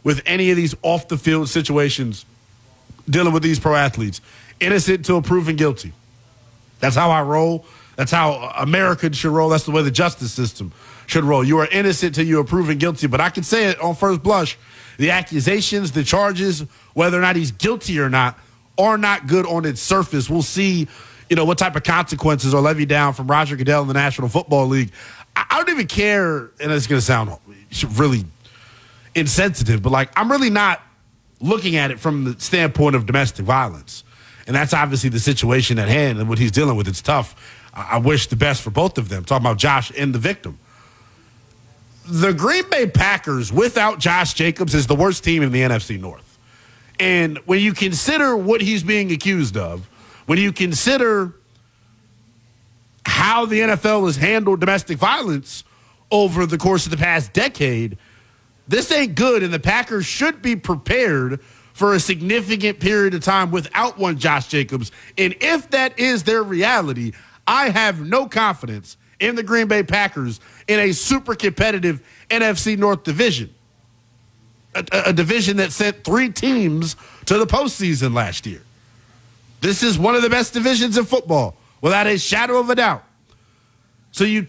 with any of these off-the-field situations dealing with these pro athletes. Innocent until proven guilty. That's how I roll. That's how Americans should roll. That's the way the justice system should roll. You are innocent till you are proven guilty. But I can say it on first blush. The accusations, the charges, whether or not he's guilty or not, are not good on its surface. We'll see, what type of consequences are levied down from Roger Goodell in the National Football League. I don't even care, and it's going to sound really insensitive, but I'm really not looking at it from the standpoint of domestic violence. And that's obviously the situation at hand and what he's dealing with. It's tough. I wish the best for both of them. Talking about Josh and the victim. The Green Bay Packers, without Josh Jacobs, is the worst team in the NFC North. And when you consider what he's being accused of, when you consider how the NFL has handled domestic violence over the course of the past decade, this ain't good, and the Packers should be prepared for a significant period of time without one Josh Jacobs. And if that is their reality, I have no confidence in the Green Bay Packers in a super competitive NFC North division, a division that sent 3 teams to the postseason last year. This is one of the best divisions in football, without a shadow of a doubt. So you